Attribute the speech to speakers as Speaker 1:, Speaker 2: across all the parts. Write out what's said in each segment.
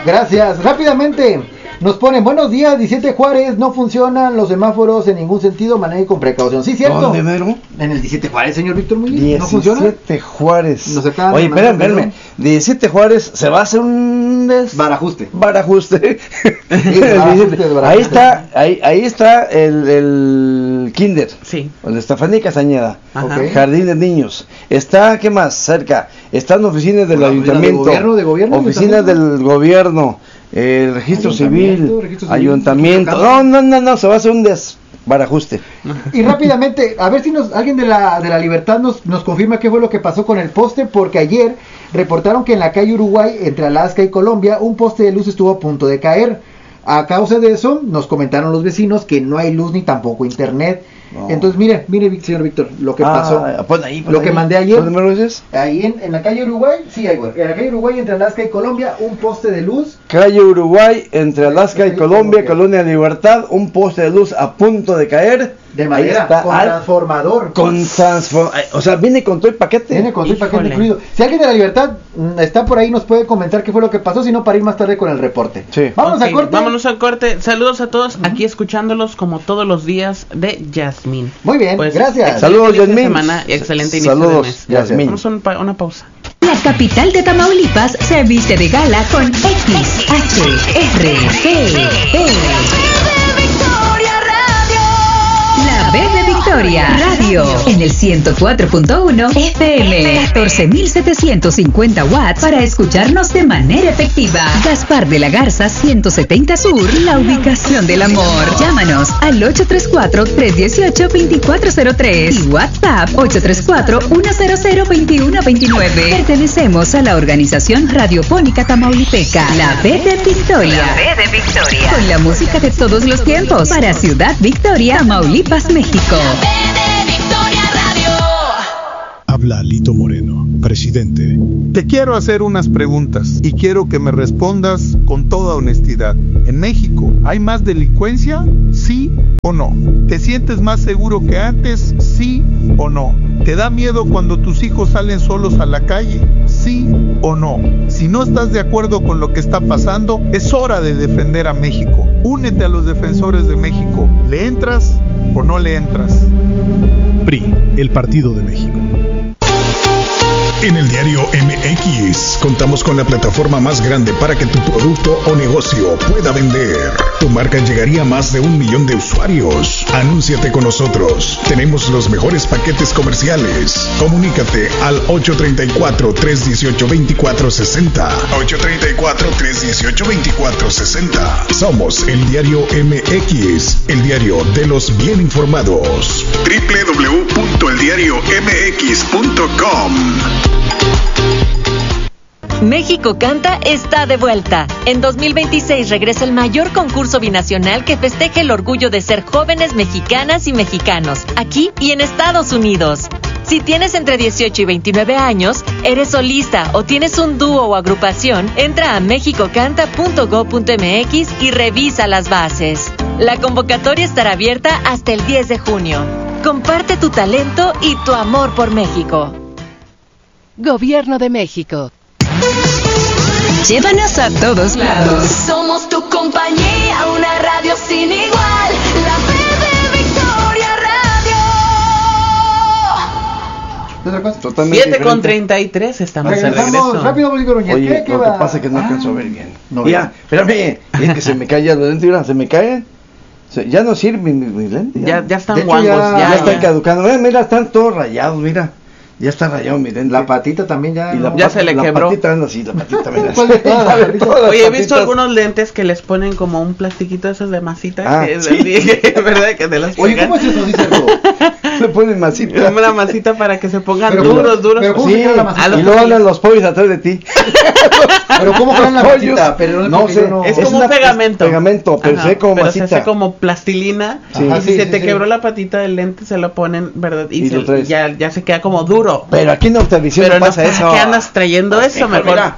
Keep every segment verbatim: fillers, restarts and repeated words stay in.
Speaker 1: Gracias. Rápidamente nos ponen, buenos días, diecisiete Juárez, no funcionan los semáforos en ningún sentido, maneje con precaución. Sí, cierto.
Speaker 2: ¿Dónde, mero?
Speaker 1: En el diecisiete Juárez, señor Víctor Muñiz. ¿No funciona?
Speaker 2: diecisiete Juárez.
Speaker 1: Nos acaban
Speaker 2: Oye,
Speaker 1: de mandar
Speaker 2: espérame, espérame. diecisiete Juárez se va a hacer un des...
Speaker 1: barajuste.
Speaker 2: Barajuste.
Speaker 1: Barajuste,
Speaker 2: ahí está, ahí, ahí está el, el kinder.
Speaker 3: Sí.
Speaker 2: Donde está Fanny Castañeda.
Speaker 1: Okay.
Speaker 2: Jardín de niños. Está, ¿qué más? Cerca. Están oficinas del
Speaker 1: ¿La
Speaker 2: ayuntamiento.
Speaker 1: oficina de gobierno, de gobierno,
Speaker 2: oficinas del gobierno. El registro civil.
Speaker 1: Registro civil,
Speaker 2: ayuntamiento. No, no, no, no. Se va a hacer un desbarajuste.
Speaker 1: Y rápidamente, a ver si nos alguien de la de la Libertad nos, nos confirma qué fue lo que pasó con el poste, porque ayer reportaron que en la calle Uruguay, entre Alaska y Colombia, un poste de luz estuvo a punto de caer. A causa de eso, nos comentaron los vecinos que no hay luz ni tampoco internet. No. Entonces, mire, mire, señor Víctor, lo que
Speaker 2: ah,
Speaker 1: pasó.
Speaker 2: Pon ahí, pon
Speaker 1: lo
Speaker 2: ahí.
Speaker 1: que mandé ayer.
Speaker 2: ¿Dónde me lo dices?
Speaker 1: Ahí en, en la calle Uruguay, sí, ahí, güey. En la calle Uruguay, entre Alaska y Colombia, un poste de luz.
Speaker 2: Calle Uruguay, entre Alaska y Colombia, Colonia Libertad, un poste de luz a punto de caer.
Speaker 1: De madera,
Speaker 2: está,
Speaker 1: con
Speaker 2: al,
Speaker 1: transformador.
Speaker 2: Con transformador. O sea, viene con todo el paquete.
Speaker 1: Viene con todo el paquete incluido. Si alguien de la Libertad mm, está por ahí, nos puede comentar qué fue lo que pasó, si no, para ir más tarde con el reporte.
Speaker 2: Sí.
Speaker 1: Vámonos
Speaker 3: okay,
Speaker 1: a corte.
Speaker 3: Vámonos a corte. Saludos a todos, uh-huh. aquí escuchándolos como todos los días de Yasmín.
Speaker 1: Muy bien, pues, gracias.
Speaker 2: Saludos, Yasmín.
Speaker 3: Semana y excelente inicio
Speaker 2: Saludos,
Speaker 3: de mes.
Speaker 2: Yasmín.
Speaker 3: Vamos a un pa- una pausa.
Speaker 4: La capital de Tamaulipas se viste de gala con X H R T P. La B de Victoria Radio en el ciento cuatro punto uno F M, catorce mil setecientos cincuenta watts para escucharnos de manera efectiva. Gaspar de la Garza ciento setenta Sur, la ubicación del amor. Llámanos al ocho tres cuatro, tres uno ocho, dos cuatro cero tres y WhatsApp ocho tres cuatro, uno cero cero, dos uno dos nueve. Pertenecemos a la organización radiofónica tamaulipeca, la B de Victoria. La B de Victoria. Con la música de todos los tiempos para Ciudad Victoria, Tamaulipas, México.
Speaker 5: Habla Lito Moreno, presidente.
Speaker 6: Te quiero hacer unas preguntas y quiero que me respondas con toda honestidad. ¿En México hay más delincuencia? ¿Sí o no? ¿Te sientes más seguro que antes? ¿Sí o no? ¿Te da miedo cuando tus hijos salen solos a la calle? ¿Sí o no? Si no estás de acuerdo con lo que está pasando, es hora de defender a México. Únete a los defensores de México. ¿Le entras o no le entras?
Speaker 5: P R I, el Partido de México. En el diario M X contamos con la plataforma más grande para que tu producto o negocio pueda vender. Tu marca llegaría a más de un millón de usuarios. Anúnciate con nosotros. Tenemos los mejores paquetes comerciales. Comunícate al ocho tres cuatro, tres uno ocho, dos cuatro seis cero. ocho tres cuatro, tres uno ocho, dos cuatro seis cero. Somos el diario M X, el diario de los bien informados. doble u doble u doble u punto el diario m x punto com.
Speaker 7: México Canta está de vuelta. En dos mil veintiséis regresa el mayor concurso binacional que festeje el orgullo de ser jóvenes mexicanas y mexicanos, aquí y en Estados Unidos. Si tienes entre dieciocho y veintinueve años, eres solista o tienes un dúo o agrupación, entra a mexico canta punto gob punto m x y revisa las bases. La convocatoria estará abierta hasta el diez de junio. Comparte tu talento y tu amor por México.
Speaker 8: Gobierno de México.
Speaker 4: Llévanos a todos lados.
Speaker 9: Somos tu compañía, una radio sin igual. La B de Victoria Radio.
Speaker 2: Totalmente
Speaker 3: siete con treinta y tres estamos de regreso.
Speaker 1: Rápido, Bolívar Núñez.
Speaker 2: Oye,
Speaker 1: ¿Qué, qué
Speaker 2: lo
Speaker 1: va?
Speaker 2: que pasa es que no
Speaker 1: ah,
Speaker 2: alcanzo a ver bien.
Speaker 1: No,
Speaker 2: Mira, espérame, es que se me cae ya los lentes, mira, se me caen. Se, ya no sirven mis, mis lentes.
Speaker 3: Ya, ya están
Speaker 1: De hecho,
Speaker 3: guangos.
Speaker 1: ya-
Speaker 3: Ya,
Speaker 2: ya
Speaker 3: ya
Speaker 2: están caducando. Mira, mira, están todos rayados, mira. Ya está rayado mi lente.
Speaker 1: La patita también ya.
Speaker 2: Y la
Speaker 1: no.
Speaker 3: Ya
Speaker 2: pat-
Speaker 3: se le
Speaker 2: la
Speaker 3: quebró.
Speaker 2: patita anda así, la patita mira.
Speaker 1: ¿Cuál de todas las patitas?
Speaker 2: Todas las
Speaker 3: Oye, he visto
Speaker 2: patitas.
Speaker 3: algunos lentes que les ponen como un plastiquito esos de masita,
Speaker 2: Ah,
Speaker 3: que es
Speaker 2: sí.
Speaker 3: ¿verdad? Que te las
Speaker 1: Oye,
Speaker 3: pegan.
Speaker 1: ¿cómo es eso? Dice algo.
Speaker 2: Le ponen masita.
Speaker 3: Como una masita para que se pongan
Speaker 1: Pero
Speaker 3: duros,
Speaker 1: ¿cómo-
Speaker 3: duros.
Speaker 1: pero cómo
Speaker 2: Sí,
Speaker 1: se queda la masita?
Speaker 3: a los
Speaker 2: y luego andan los pollos atrás de ti.
Speaker 1: Pero ¿cómo quedan la
Speaker 2: Pollos.
Speaker 1: masita? Pero
Speaker 2: No
Speaker 1: porque
Speaker 2: sé,
Speaker 1: yo no-
Speaker 3: Es
Speaker 2: Es
Speaker 3: como
Speaker 2: una-
Speaker 3: un pegamento.
Speaker 2: es pegamento, pero se ve como
Speaker 3: pero
Speaker 2: masita.
Speaker 3: se hace como plastilina.
Speaker 2: Sí.
Speaker 3: Y
Speaker 1: Ajá,
Speaker 3: si
Speaker 1: sí,
Speaker 3: se
Speaker 1: sí,
Speaker 3: te
Speaker 1: sí.
Speaker 3: quebró la patita del lente, se lo ponen, ¿verdad? Y,
Speaker 2: Y
Speaker 3: se-
Speaker 2: lo traes.
Speaker 3: ya, ya se queda como duro.
Speaker 2: Pero aquí en Octavisión
Speaker 3: Pero
Speaker 2: no
Speaker 3: no
Speaker 2: pasa
Speaker 3: pasa
Speaker 2: eso.
Speaker 3: ¿qué andas trayendo eso?
Speaker 2: Mejor,
Speaker 3: Mejor.
Speaker 2: mira,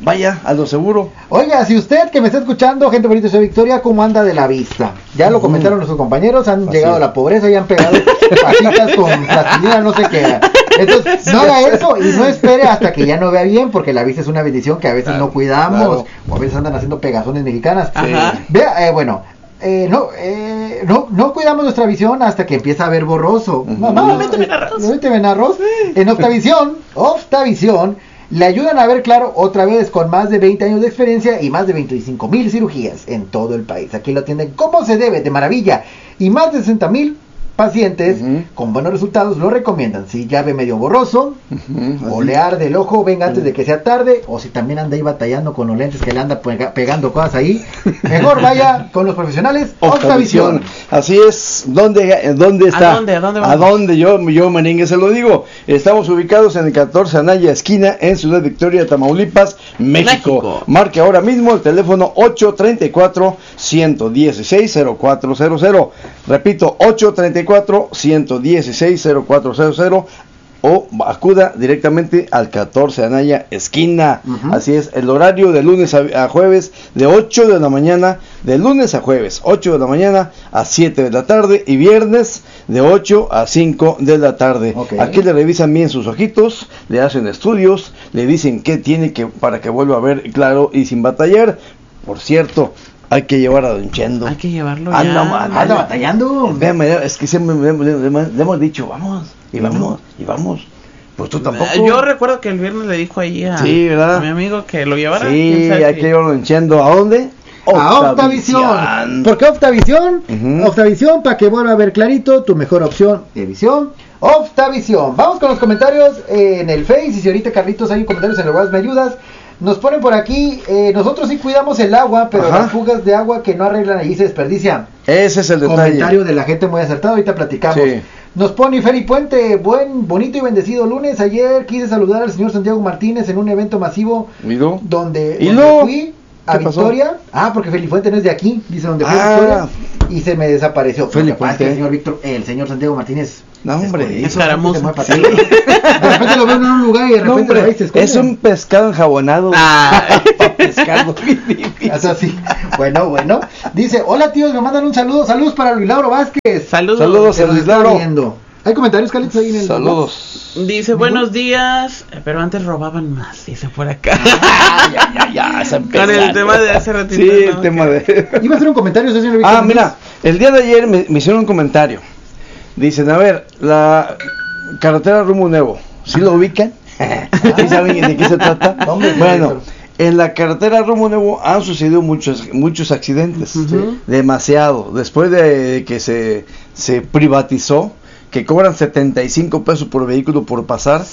Speaker 2: vaya a lo seguro.
Speaker 1: Oiga, si usted que me está escuchando, gente bonita de Ciudad Victoria, ¿cómo anda de la vista? Ya lo comentaron nuestros compañeros, han
Speaker 2: Así
Speaker 1: llegado
Speaker 2: es.
Speaker 1: a la pobreza y han pegado patitas con plastilina, no sé qué. Entonces, no haga eso y no espere hasta que ya no vea bien, porque la vista es una bendición que a veces
Speaker 2: Claro,
Speaker 1: no cuidamos,
Speaker 2: claro.
Speaker 1: o a veces andan haciendo pegazones mexicanas.
Speaker 3: Ajá.
Speaker 1: Vea, eh, bueno, eh, no, eh, no, no cuidamos nuestra visión hasta que empieza a ver borroso. Mamá,
Speaker 3: Méteme en arroz.
Speaker 1: méteme en arroz. En Optavisión, Optavisión, le ayudan a ver claro otra vez con más de veinte años de experiencia y más de veinticinco mil cirugías en todo el país. Aquí lo atienden como se debe, de maravilla. Y más de sesenta mil pacientes
Speaker 2: Ujú.
Speaker 1: con buenos resultados lo recomiendan. Si ya ve medio borroso,
Speaker 2: Ujú,
Speaker 1: o
Speaker 2: así.
Speaker 1: le arde el ojo, venga antes de que sea tarde, o si también anda ahí batallando con los lentes que le anda pega- pegando cosas ahí, mejor vaya con los profesionales
Speaker 2: Optavisión.
Speaker 1: Optavisión.
Speaker 2: Así es. ¿Dónde, dónde está?
Speaker 3: ¿A dónde? ¿A dónde
Speaker 2: ¿A
Speaker 3: vamos?
Speaker 2: dónde? Yo, yo merengue se lo digo. Estamos ubicados en el catorce Anaya esquina en Ciudad Victoria, Tamaulipas, México.
Speaker 3: México.
Speaker 2: Marque ahora mismo el teléfono ocho tres cuatro, uno uno seis, cero cuatro cero cero. Repito, ocho tres cuatro, uno uno seis, cero cuatro cero cero. O acuda directamente al catorce Anaya esquina.
Speaker 1: Ujú.
Speaker 2: Así es, el horario de lunes a, a jueves de ocho de la mañana, de lunes a jueves, ocho de la mañana a siete de la tarde, y viernes de ocho a cinco de la tarde.
Speaker 1: Ok.
Speaker 2: Aquí le revisan bien sus ojitos, le hacen estudios, le dicen qué tiene que para que vuelva a ver claro y sin batallar. Por cierto, hay que llevar a Don Chendo.
Speaker 3: Hay que llevarlo
Speaker 2: Anda,
Speaker 3: ya.
Speaker 2: man,
Speaker 1: Anda batallando.
Speaker 2: Véame, es que siempre le, le- le- le hemos dicho, vamos, y vamos, y vamos. Pues tú tampoco.
Speaker 3: Eh, Yo recuerdo que el viernes le dijo ahí a,
Speaker 2: Sí, ¿verdad?
Speaker 3: a mi amigo que lo llevara.
Speaker 2: Sí,
Speaker 3: ¿Quién sabe
Speaker 2: hay
Speaker 3: si-
Speaker 2: que llevarlo hinchando. ¿A dónde?
Speaker 1: A Optavisión. ¿Por qué Optavisión?
Speaker 2: Ujú.
Speaker 1: Optavisión, para que vuelva a ver clarito, tu mejor opción de visión. Optavisión. Vamos con los comentarios eh, en el Face. Y si ahorita, Carlitos, hay comentarios en el WhatsApp, me ayudas. Nos ponen por aquí, eh, nosotros sí cuidamos el agua, pero
Speaker 2: Ajá.
Speaker 1: las fugas de agua que no arreglan allí se desperdician.
Speaker 2: Ese es el detalle.
Speaker 1: Comentario de la gente muy acertado, ahorita platicamos.
Speaker 2: Sí.
Speaker 1: Nos pone Feri Puente, buen, bonito y bendecido lunes. Ayer quise saludar al señor Santiago Martínez en un evento masivo
Speaker 2: ¿Y luego?
Speaker 1: donde,
Speaker 2: ¿Y
Speaker 1: donde
Speaker 2: luego?
Speaker 1: fui a
Speaker 2: ¿Qué pasó?
Speaker 1: Victoria. Ah, porque Feli Fuente no es de aquí, dice donde fue
Speaker 2: Ah.
Speaker 1: Victoria, y se me desapareció.
Speaker 2: Feli
Speaker 1: Lo que pasa es que
Speaker 2: Fuente.
Speaker 1: el señor Víctor, el señor Santiago Martínez.
Speaker 2: No, hombre,
Speaker 1: escondido,
Speaker 3: escaramuza.
Speaker 1: se mueve para atrás. De repente lo veo en un lugar y de
Speaker 2: No,
Speaker 1: repente
Speaker 2: hombre,
Speaker 1: lo ves y se esconde.
Speaker 2: es un pescado enjabonado.
Speaker 3: Ah,
Speaker 2: pescado.
Speaker 1: Es así. Bueno, bueno. Dice, hola tíos, me mandan un saludo. Saludos para Luis Lauro Vázquez.
Speaker 3: saludos.
Speaker 2: Saludos.
Speaker 1: Que nos
Speaker 2: Luis
Speaker 1: está
Speaker 2: Lauro.
Speaker 1: viendo. ¿Hay comentarios, Carlitos, ahí en el
Speaker 2: Saludos.
Speaker 3: Dice, buenos días, eh, pero antes robaban más, dice por acá.
Speaker 2: Ah, ya, ya, ya, se
Speaker 3: Con el
Speaker 2: empezaron.
Speaker 3: tema de hace ratito.
Speaker 2: Sí,
Speaker 3: ¿no?
Speaker 2: el tema de...
Speaker 1: Iba a hacer un comentario, señor Víctor.
Speaker 2: Ah, mira, el día de ayer me, me hicieron un comentario. Dicen, a ver, la carretera rumbo Nuevo, ¿sí lo ubican? ¿Sí saben de qué se trata?
Speaker 1: Hombre,
Speaker 2: Bueno,
Speaker 1: Víctor.
Speaker 2: en la carretera rumbo Nuevo han sucedido muchos muchos accidentes,
Speaker 3: Ujú.
Speaker 2: demasiado. Después de que se, se privatizó, que cobran setenta y cinco pesos por vehículo por pasar,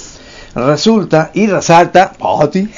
Speaker 2: resulta y resalta, Pati,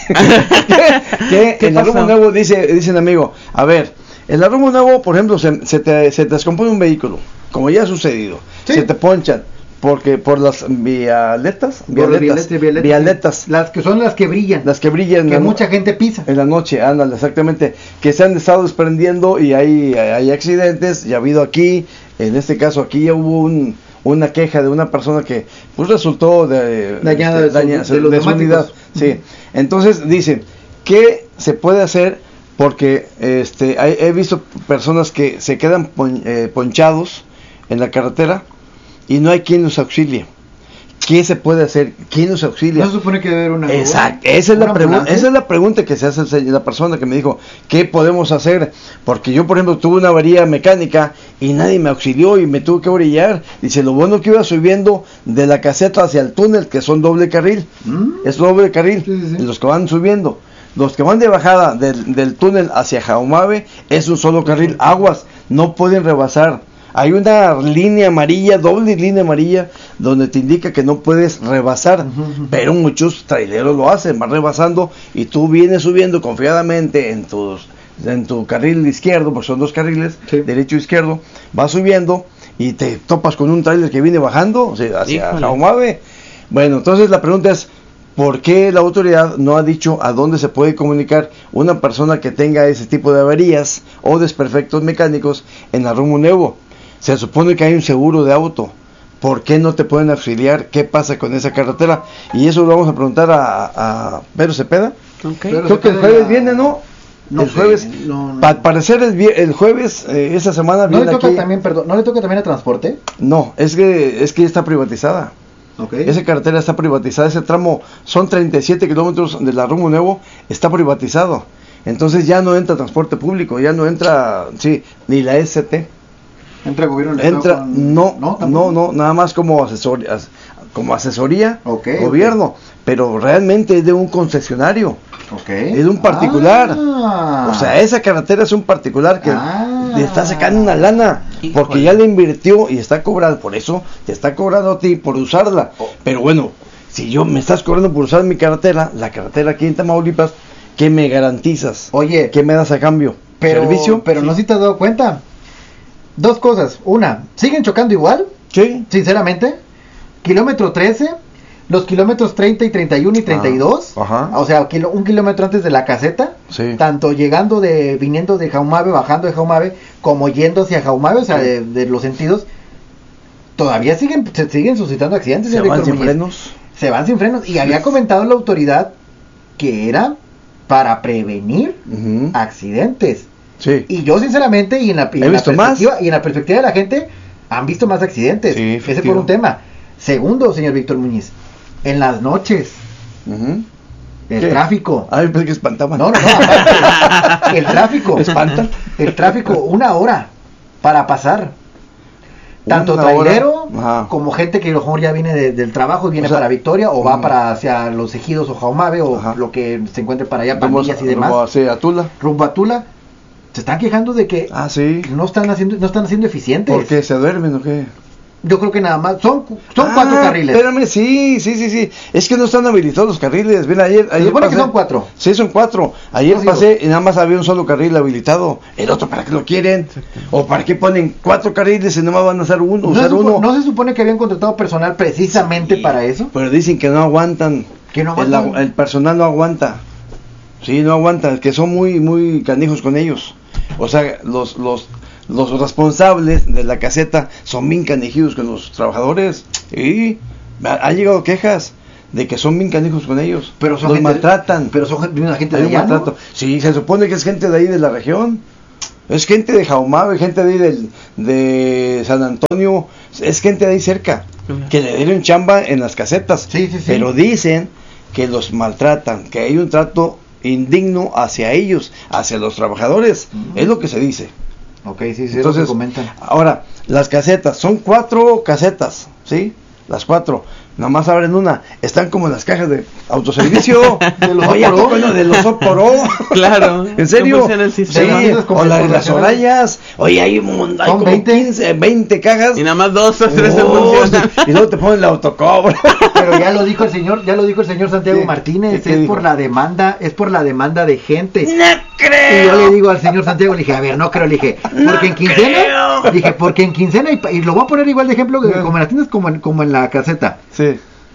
Speaker 2: que, que
Speaker 3: ¿Qué
Speaker 2: en la
Speaker 3: pasó?
Speaker 2: rumbo Nuevo dice, dicen amigo, a ver, en la rumbo Nuevo, por ejemplo, se, se, te, se te descompone un vehículo, como ya ha sucedido,
Speaker 1: Sí.
Speaker 2: se te ponchan, porque por las vialetas,
Speaker 1: Por los
Speaker 2: vialetas,
Speaker 1: violetas, violetas,
Speaker 2: vialetas,
Speaker 1: sí. Las que son las que brillan.
Speaker 2: las que brillan
Speaker 1: que
Speaker 2: en la-
Speaker 1: mucha gente pisa.
Speaker 2: en la noche, ándale, exactamente, que se han estado desprendiendo y hay, hay accidentes, ya ha habido aquí, en este caso aquí ya hubo un, una queja de una persona que pues resultó de,
Speaker 1: Dañada de su-
Speaker 2: daña-
Speaker 1: de los
Speaker 2: de su
Speaker 1: neumáticos.
Speaker 2: unidad, sí. Entonces dicen, ¿qué se puede hacer? Porque este hay- he visto personas que se quedan pon- eh, ponchados en la carretera y no hay quien los auxilie. ¿Qué se puede hacer? ¿Quién nos auxilia?
Speaker 1: No se supone que debe haber una.
Speaker 2: Exacto, esa es la
Speaker 1: una
Speaker 2: pregunta,
Speaker 1: ambulancia.
Speaker 2: esa es la pregunta que se hace el se- la persona que me dijo, ¿qué podemos hacer? Porque yo, por ejemplo, tuve una avería mecánica y nadie me auxilió y me tuve que orillar. Dice, lo bueno que iba subiendo de la caseta hacia el túnel, que son doble carril,
Speaker 1: ¿Mm?
Speaker 2: es doble carril,
Speaker 1: Sí, sí, sí.
Speaker 2: los que van subiendo. Los que van de bajada del, del túnel hacia Jaumabe es un solo carril, aguas, no pueden rebasar. Hay una línea amarilla, doble línea amarilla, donde te indica que no puedes rebasar,
Speaker 1: Ujú, ujú.
Speaker 2: pero muchos traileros lo hacen, van rebasando y tú vienes subiendo confiadamente en tus en tu carril izquierdo, porque son dos carriles,
Speaker 1: Sí.
Speaker 2: derecho e izquierdo, vas subiendo y te topas con un trailer que viene bajando, o sea, hacia
Speaker 3: Híjole.
Speaker 2: Jaumabe. Bueno, entonces la pregunta es, ¿por qué la autoridad no ha dicho a dónde se puede comunicar una persona que tenga ese tipo de averías o desperfectos mecánicos en la rumbo nuevo? Se supone que hay un seguro de auto. ¿Por qué no te pueden auxiliar? ¿Qué pasa con esa carretera? Y eso lo vamos a preguntar a, a Pedro Cepeda,
Speaker 3: Okay.
Speaker 2: Creo que el jueves viene, ¿no?
Speaker 1: No
Speaker 2: el
Speaker 1: sé,
Speaker 2: jueves,
Speaker 1: no, no.
Speaker 2: al parecer el, vie- el jueves, eh, esta semana
Speaker 1: ¿No
Speaker 2: viene
Speaker 1: le toca
Speaker 2: aquí.
Speaker 1: también, perdón, ¿no le toca también a transporte?
Speaker 2: No, es que es que está privatizada.
Speaker 1: Okay.
Speaker 2: Esa carretera está privatizada, ese tramo son treinta y siete kilómetros de la Rumbo Nuevo, está privatizado. Entonces ya no entra transporte público, ya no entra, sí, ni la S T.
Speaker 1: ¿Entra el gobierno del estado
Speaker 2: Entra,
Speaker 1: con-
Speaker 2: no,
Speaker 1: no,
Speaker 2: no,
Speaker 1: tampoco?
Speaker 2: no, nada más como asesor, as- como asesoría,
Speaker 1: Ok,
Speaker 2: gobierno, pero realmente es de un concesionario,
Speaker 1: Okay.
Speaker 2: es de un particular.
Speaker 1: Ah.
Speaker 2: O sea, esa carretera es un particular que
Speaker 1: Ah.
Speaker 2: le está sacando una lana, porque
Speaker 3: Híjole.
Speaker 2: ya le invirtió y está cobrando, por eso te está cobrando a ti por usarla.
Speaker 1: Oh.
Speaker 2: Pero bueno, si yo me estás cobrando por usar mi carretera, la carretera aquí en Tamaulipas, ¿qué me garantizas?
Speaker 1: Oye,
Speaker 2: ¿Qué me das a cambio?
Speaker 1: pero,
Speaker 2: ¿Servicio?
Speaker 1: pero
Speaker 2: Sí.
Speaker 1: no sé si te has dado cuenta. Dos cosas. Una, siguen chocando igual,
Speaker 2: Sí.
Speaker 1: sinceramente. Kilómetro trece, los kilómetros treinta y treinta y uno y treinta y dos.
Speaker 2: Ah, ajá.
Speaker 1: O sea, kilo- un kilómetro antes de la caseta.
Speaker 2: Sí.
Speaker 1: Tanto llegando de, viniendo de Jaumave, bajando de Jaumave, como yendo hacia Jaumave, o sea,
Speaker 2: Sí.
Speaker 1: de, de los sentidos. Todavía siguen, se siguen suscitando accidentes.
Speaker 2: Se
Speaker 1: señor
Speaker 2: van
Speaker 1: Víctor
Speaker 2: sin
Speaker 1: Muñiz.
Speaker 2: frenos.
Speaker 1: Se van sin frenos. Y había comentado la autoridad que era para prevenir
Speaker 2: Ujú.
Speaker 1: accidentes.
Speaker 2: Sí.
Speaker 1: Y yo sinceramente, y en la, y
Speaker 2: He
Speaker 1: en la
Speaker 2: visto más.
Speaker 1: perspectiva, y en la perspectiva de la gente, han visto más accidentes.
Speaker 2: Sí,
Speaker 1: Ese
Speaker 2: efectivo.
Speaker 1: por un tema. Segundo, señor Víctor Muñiz, en las noches,
Speaker 2: Ujú.
Speaker 1: el
Speaker 2: ¿Qué?
Speaker 1: tráfico.
Speaker 2: Ay, pensé que espantaban.
Speaker 1: No, no, no, aparte, el tráfico.
Speaker 2: ¿Espantan?
Speaker 1: El tráfico, una hora para pasar. Tanto
Speaker 2: Una hora.
Speaker 1: trailero
Speaker 2: Ajá.
Speaker 1: como gente que a lo mejor ya viene de- del trabajo y viene
Speaker 2: O sea,
Speaker 1: para Victoria o va
Speaker 2: mm.
Speaker 1: para hacia los Ejidos o Jaumave o
Speaker 2: Ajá.
Speaker 1: lo que se encuentre para allá,
Speaker 2: Vamos
Speaker 1: Pandillas y demás.
Speaker 2: rumbo hacia Tula.
Speaker 1: Rumbo a Tula. Se están quejando de que
Speaker 2: Ah, sí.
Speaker 1: no están haciendo no están siendo eficientes.
Speaker 2: ¿Por qué? ¿Se duermen o qué?
Speaker 1: Yo creo que nada más son son
Speaker 2: Ah,
Speaker 1: cuatro carriles.
Speaker 2: Espérame, sí, sí, sí, sí. Es que no están habilitados los carriles. Mira, ayer,
Speaker 1: Se
Speaker 2: ayer
Speaker 1: supone que
Speaker 2: pasé-
Speaker 1: son cuatro.
Speaker 2: Sí, son cuatro. Ayer
Speaker 1: No,
Speaker 2: pasé y nada más había un solo carril habilitado. El otro, ¿para qué lo quieren? ¿O para qué ponen cuatro carriles y nada más van a usar uno?
Speaker 1: ¿No, se
Speaker 2: Usar
Speaker 1: supo-
Speaker 2: uno.
Speaker 1: no se supone que habían contratado personal precisamente
Speaker 2: Sí,
Speaker 1: para eso?
Speaker 2: Pero dicen que no aguantan.
Speaker 1: Que no
Speaker 2: El,
Speaker 1: aguantan.
Speaker 2: agu- el personal no aguanta. Sí, no aguanta. Que son muy, muy canijos con ellos. O sea, los, los, los responsables de la caseta son bien canijos con los trabajadores. Y han llegado quejas de que son bien canijos con ellos.
Speaker 1: Pero son
Speaker 2: los
Speaker 1: gente-
Speaker 2: maltratan.
Speaker 1: Pero son gente- una gente
Speaker 2: Hay
Speaker 1: de
Speaker 2: un
Speaker 1: allá, ¿no?
Speaker 2: maltrato. Sí, se supone que es gente de ahí de la región. Es gente de Jaumave, gente de ahí del, de San Antonio. Es gente de ahí cerca.
Speaker 3: Claro.
Speaker 2: Que le dieron chamba en las casetas.
Speaker 1: Sí, sí, sí.
Speaker 2: Pero dicen que los maltratan, que hay un trato indigno hacia ellos, hacia los trabajadores.
Speaker 1: Mm.
Speaker 2: Es lo que se dice.
Speaker 1: Ok, sí, sí, es lo
Speaker 2: Entonces,
Speaker 1: que comentan.
Speaker 2: ahora, las casetas, son cuatro casetas, ¿sí? Las cuatro, nada más abren una, están como en las cajas de autoservicio.
Speaker 1: De los
Speaker 2: Oye, ¿a
Speaker 1: Oporó.
Speaker 2: poco no? De los Oporó.
Speaker 3: Claro.
Speaker 2: ¿En serio?
Speaker 3: ¿Cómo funciona el
Speaker 2: Sí,
Speaker 3: sistema?
Speaker 1: como
Speaker 2: o la de
Speaker 1: por
Speaker 2: las
Speaker 1: nacional.
Speaker 2: Orayas. Oye, hay, un, mon- hay
Speaker 1: Son
Speaker 2: como
Speaker 1: veinte.
Speaker 2: quince, veinte cajas.
Speaker 3: Y nada más dos o tres se
Speaker 2: Oh,
Speaker 3: funcionan.
Speaker 2: sí, y luego te ponen el autocobro.
Speaker 1: Pero ya lo dijo el señor, ya lo dijo el señor Santiago
Speaker 2: ¿Qué?
Speaker 1: Martínez,
Speaker 2: ¿Qué
Speaker 1: es
Speaker 2: dijo?
Speaker 1: por la demanda, es por la demanda de gente.
Speaker 2: ¡No
Speaker 1: Y yo
Speaker 2: creo!
Speaker 1: le digo al señor Santiago, le dije, a ver, no creo, le dije, porque en quincena,
Speaker 2: creo.
Speaker 1: dije, porque en quincena, y, pa- y lo voy a poner igual de ejemplo que
Speaker 2: Ah.
Speaker 1: como en las tiendas, como en, como en la caseta.
Speaker 2: Sí.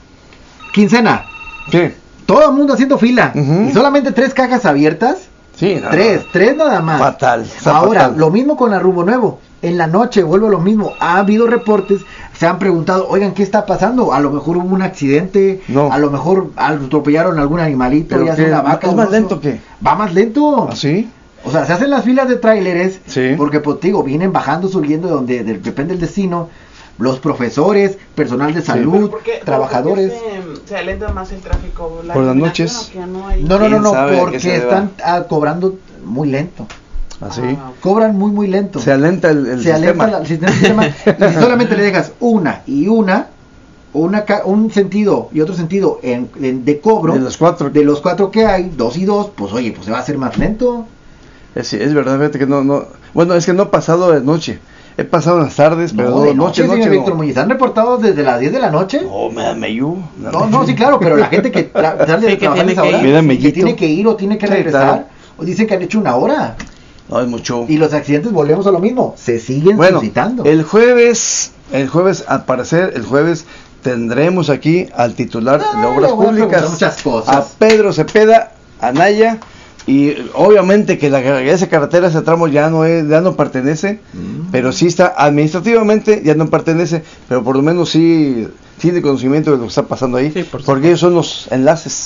Speaker 1: Quincena,
Speaker 2: ¿Qué?
Speaker 1: todo el mundo haciendo fila,
Speaker 2: Ujú.
Speaker 1: y solamente tres cajas abiertas,
Speaker 2: Sí, nada.
Speaker 1: tres, tres nada más.
Speaker 2: Fatal. está
Speaker 1: Ahora,
Speaker 2: fatal.
Speaker 1: lo mismo con la Rumbo Nuevo. En la noche vuelvo a lo mismo. Ha habido reportes, se han preguntado, oigan, ¿qué está pasando? A lo mejor hubo un accidente,
Speaker 2: No.
Speaker 1: a lo mejor atropellaron algún animalito,
Speaker 2: ¿Pero
Speaker 1: ya sea
Speaker 2: qué?
Speaker 1: una vaca.
Speaker 2: ¿Es
Speaker 1: un
Speaker 2: más
Speaker 1: oso.
Speaker 2: lento que?
Speaker 1: Va más lento.
Speaker 2: ¿Ah, sí?
Speaker 1: O sea, se hacen las filas de tráileres,
Speaker 2: Sí.
Speaker 1: porque pues digo, vienen bajando, subiendo de donde del- depende del destino, los profesores, personal de salud,
Speaker 3: ¿Por qué-
Speaker 1: trabajadores.
Speaker 3: por qué se, se alenta más el tráfico? ¿La
Speaker 2: Por las
Speaker 3: iluminación
Speaker 2: noches.
Speaker 3: o que no hay?
Speaker 1: No, no, no,
Speaker 2: ¿Quién
Speaker 1: no,
Speaker 2: sabe a qué
Speaker 1: porque
Speaker 2: se deba?
Speaker 1: están ah, cobrando muy lento.
Speaker 2: ¿Así?
Speaker 3: Ah,
Speaker 1: Cobran muy, muy lento.
Speaker 2: Se alenta el, el
Speaker 1: se
Speaker 2: sistema.
Speaker 1: alenta la- el sistema, el sistema, y si solamente le dejas una y una, una ca- un sentido y otro sentido en, en- de cobro,
Speaker 2: De los cuatro.
Speaker 1: de los cuatro que hay, dos y dos, pues oye, pues se va a hacer más lento.
Speaker 2: Es, es verdad, fíjate que no, no. Bueno, es que no he pasado de noche. He pasado en las tardes, pero
Speaker 1: no,
Speaker 2: no,
Speaker 1: de
Speaker 2: noche,
Speaker 1: noche,
Speaker 2: noche.
Speaker 1: señor Víctor
Speaker 2: no.
Speaker 1: Muñiz, han reportado desde las diez de la noche.
Speaker 2: No, me da meyu.
Speaker 1: No, no, sí, claro, pero la gente que tra- sale
Speaker 3: Sí,
Speaker 1: de
Speaker 3: que
Speaker 1: trabajar
Speaker 3: tiene
Speaker 1: esa
Speaker 3: que
Speaker 1: hora,
Speaker 3: ir.
Speaker 2: Me da
Speaker 1: que
Speaker 2: mellito.
Speaker 1: tiene que ir o tiene que
Speaker 2: Sí,
Speaker 1: regresar,
Speaker 2: claro.
Speaker 1: o dicen que han hecho una hora.
Speaker 2: No, es mucho.
Speaker 1: Y los accidentes, volvemos a lo mismo, se siguen
Speaker 2: Bueno,
Speaker 1: suscitando.
Speaker 2: el jueves, el jueves, al parecer, el jueves tendremos aquí al titular
Speaker 1: Ah,
Speaker 2: de Obras
Speaker 1: le voy a
Speaker 2: Públicas,
Speaker 1: preguntar muchas cosas.
Speaker 2: a Pedro Cepeda Anaya, y obviamente que la esa carretera, ese tramo ya no es, ya no pertenece,
Speaker 1: Mm.
Speaker 2: pero sí está administrativamente, ya no pertenece, pero por lo menos sí tiene conocimiento de lo que está pasando ahí,
Speaker 3: Sí, por
Speaker 2: porque ellos son los enlaces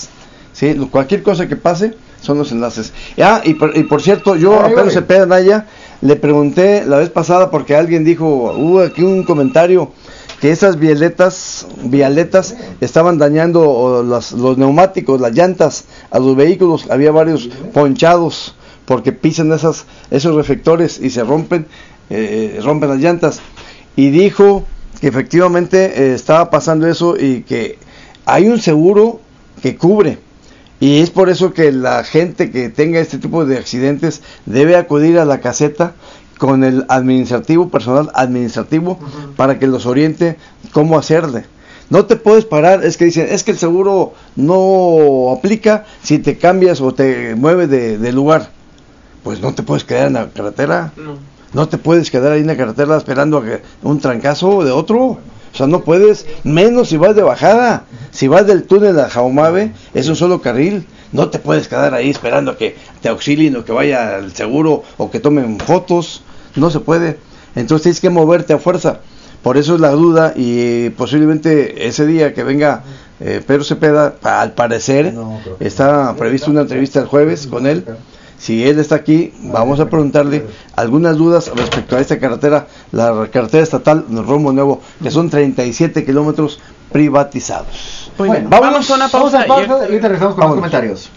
Speaker 2: ¿sí? Cualquier cosa que pase son los enlaces. Ah, y por, y por cierto, yo
Speaker 1: Ay,
Speaker 2: a Pedro
Speaker 1: güey.
Speaker 2: Cepeda Anaya le pregunté la vez pasada porque alguien dijo, hubo aquí un comentario que esas violetas, violetas estaban dañando o, las, los neumáticos, las llantas a los vehículos. Había varios ponchados porque pisan esas, esos reflectores y se rompen, eh, rompen las llantas. Y dijo que efectivamente eh, estaba pasando eso y que hay un seguro que cubre. Y es por eso que la gente que tenga este tipo de accidentes debe acudir a la caseta con el administrativo, personal administrativo, uh-huh, para que los oriente cómo hacerle. No te puedes parar, es que dicen, es que el seguro no aplica si te cambias o te mueves de, de lugar. Pues no te puedes quedar en la carretera, no, no te puedes quedar ahí en la carretera esperando a que un trancazo de otro. O sea, no puedes, menos si vas de bajada. Si vas del túnel a Jaumave, es un solo carril. No te puedes quedar ahí esperando a que te auxilien o que vaya el seguro o que tomen fotos. No se puede. Entonces tienes que moverte a fuerza. Por eso es la duda y posiblemente ese día que venga eh, Pedro Cepeda, al parecer, está prevista una entrevista el jueves con él. Si él está aquí, vamos a preguntarle algunas dudas respecto a esta carretera, la carretera estatal Rumbo Nuevo, que son treinta y siete kilómetros privatizados.
Speaker 3: Pues bueno,
Speaker 2: vámonos,
Speaker 3: vamos a una pausa,
Speaker 1: vamos a pausa y ahorita regresamos con los comentarios.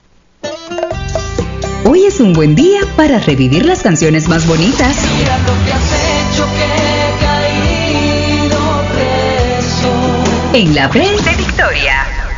Speaker 4: Hoy es un buen día para revivir las canciones más bonitas.
Speaker 9: Mira lo que has hecho, que he caído preso.
Speaker 4: En la Red de Victoria.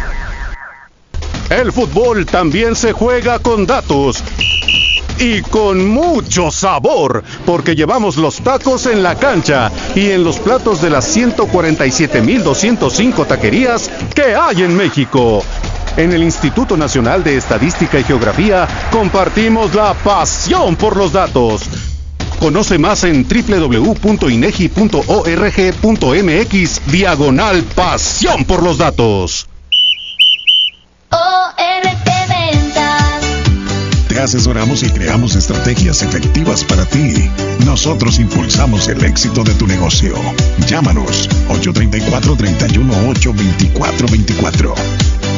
Speaker 10: El fútbol también se juega con datos y con mucho sabor, porque llevamos los tacos en la cancha y en los platos de las ciento cuarenta y siete mil doscientos cinco taquerías que hay en México. En el Instituto Nacional de Estadística y Geografía compartimos la pasión por los datos. Conoce más en doble u doble u doble u punto inegi punto org punto mx diagonal pasión por los datos.
Speaker 9: O R T Ventas.
Speaker 5: Te asesoramos y creamos estrategias efectivas para ti. Nosotros impulsamos el éxito de tu negocio. Llámanos ocho tres cuatro, tres uno ocho, dos cuatro dos cuatro.